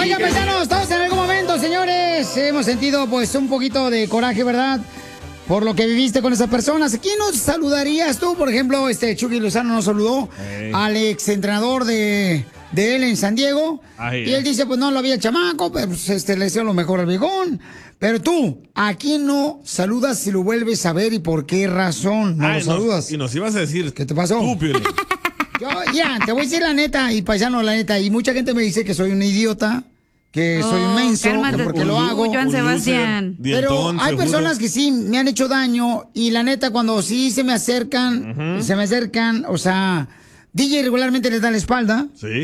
Oiga, paisanos, todos en algún momento, señores, hemos sentido pues un poquito de coraje, ¿verdad? Por lo que viviste con esas personas. ¿A quién nos saludarías tú? Por ejemplo, Chucky Lozano nos saludó al exentrenador de él en San Diego. Y él dice, pues no lo había el chamaco, pero pues, le deseo lo mejor al viejón. Pero tú, ¿a quién no saludas si lo vuelves a ver y por qué razón no lo saludas? Y nos ibas a decir, ¿qué te pasó? Tú, Piolín. Yo, te voy a decir la neta, y paisano, la neta, y mucha gente me dice que soy un idiota, que soy un menso, que porque lo hago. Joan Sebastián. Pero hay personas que sí me han hecho daño, y la neta, cuando sí se me acercan, o sea, DJ regularmente les da la espalda. Sí.